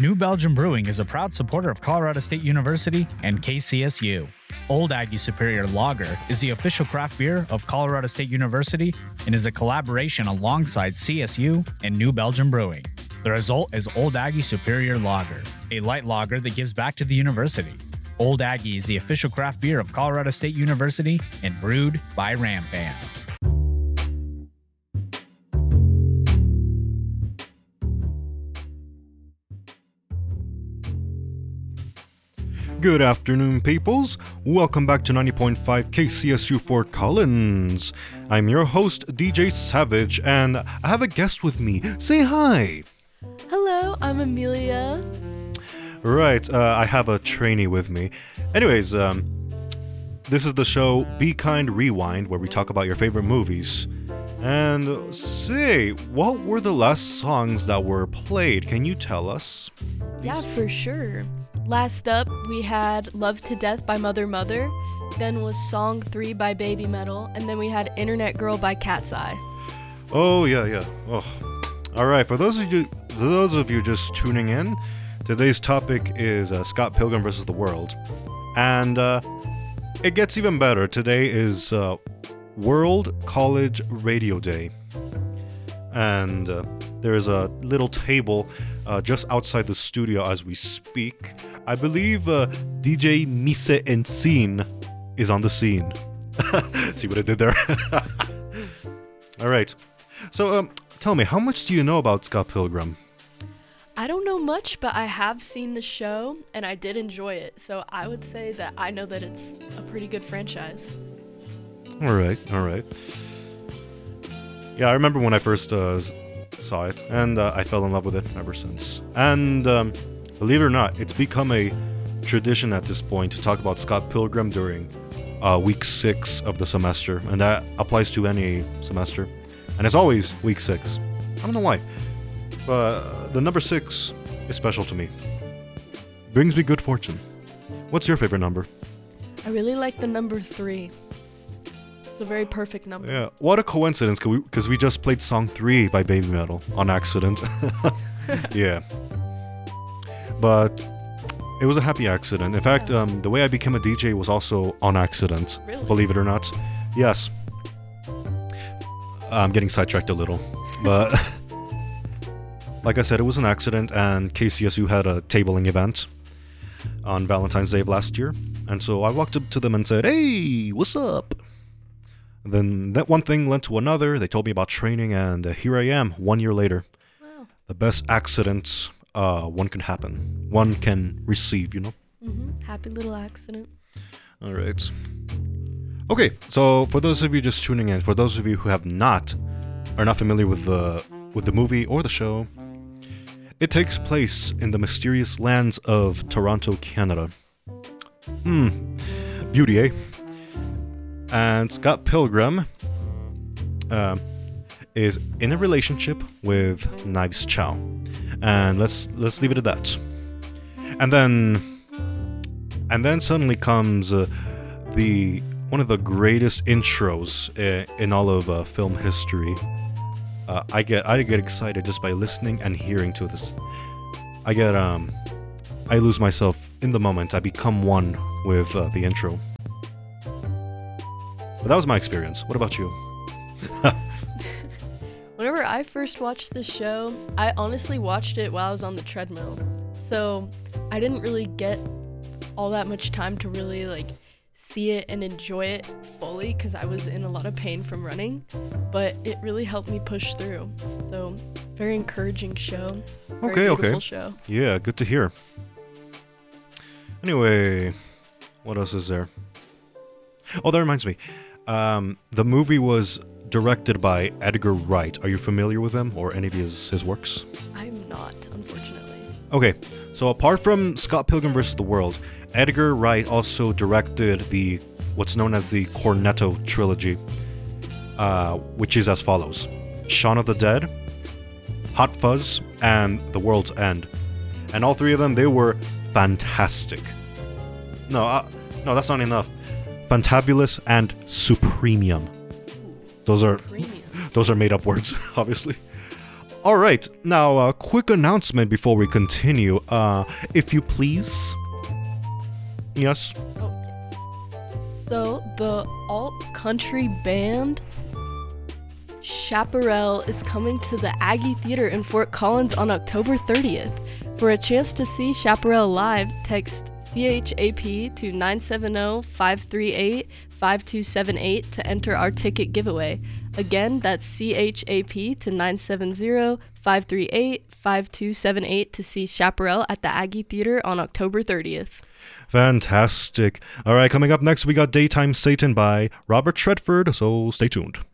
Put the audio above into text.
New Belgium Brewing is a proud supporter of Colorado State University and KCSU. Old Aggie Superior Lager is the official craft beer of Colorado State University and is a collaboration alongside CSU and New Belgium Brewing. The result is Old Aggie Superior Lager, a light lager that gives back to the university. Old Aggie is the official craft beer of Colorado State University and brewed by Ram fans. Good afternoon, peoples. Welcome back to 90.5 KCSU Fort Collins. I'm your host, DJ Savage, and I have a guest with me. Say hi. Hello, I'm Amelia. Right, I have a trainee with me. Anyways, this is the show Be Kind Rewind, where we talk about your favorite movies. And say, what were the last songs that were played? Can you tell us? Yeah, for sure. Last up, we had Love to Death by Mother Mother, then was Song 3 by Baby Metal, and then we had Internet Girl by Cat's Eye. Oh, yeah. Oh. Alright, for those of you just tuning in, today's topic is Scott Pilgrim vs. the World. And it gets even better. Today is World College Radio Day. And there's a little table just outside the studio as we speak. I believe DJ Mise Encine is on the scene. See what I did there? Alright. So, tell me, how much do you know about Scott Pilgrim? I don't know much, but I have seen the show, and I did enjoy it. So I would say that I know that it's a pretty good franchise. Alright. Yeah, I remember when I first saw it, and I fell in love with it ever since. And believe it or not, it's become a tradition at this point to talk about Scott Pilgrim during week 6 of the semester, and that applies to any semester. And it's always week 6. I don't know why, but the number 6 is special to me. Brings me good fortune. What's your favorite number? I really like the number 3. It's a very perfect number. Yeah, what a coincidence, because we just played Song 3 by Baby Metal on accident. Yeah. But it was a happy accident. In fact, the way I became a DJ was also on accident. Really? Believe it or not. Yes. I'm getting sidetracked a little. But like I said, it was an accident, and KCSU had a tabling event on Valentine's Day of last year. And so I walked up to them and said, "Hey, what's up?" Then that one thing led to another. They told me about training, and here I am 1 year later. Wow. The best accident one can receive, you know? Happy little accident. All right. Okay, so for those of you just tuning in, for those of you who are not familiar with the movie or the show, it takes place in the mysterious lands of Toronto, Canada. Beauty, eh? And Scott Pilgrim is in a relationship with Knives Chow. And let's leave it at that. And then suddenly comes one of the greatest intros in all of film history. I get excited just by listening and hearing to this. I lose myself in the moment. I become one with the intro. But that was my experience. What about you? Whenever I first watched this show, I honestly watched it while I was on the treadmill. So I didn't really get all that much time to really see it and enjoy it fully because I was in a lot of pain from running. But it really helped me push through. So very encouraging show. Very beautiful show. Yeah, good to hear. Anyway, what else is there? Oh, that reminds me. The movie was directed by Edgar Wright. Are you familiar with him or any of his works? I'm not, unfortunately. Okay, so apart from Scott Pilgrim vs. the World, Edgar Wright also directed what's known as the Cornetto trilogy, which is as follows: Shaun of the Dead, Hot Fuzz, and The World's End. And all three of them, they were fantastic. No, that's not enough. Fantabulous and supremium. Those are made up words, obviously. All right, now a quick announcement before we continue. If you please. Yes. Oh, yes. So the alt country band Chaparral is coming to the Aggie Theater in Fort Collins on October 30th. For a chance to see Chaparral live, text CHAP to 970-538-5278 to enter our ticket giveaway. Again, that's CHAP to 970-538-5278 to see Chaparral at the Aggie Theater on October 30th. Fantastic. All right, coming up next, we got Daytime Satan by Robert Shredford, so stay tuned.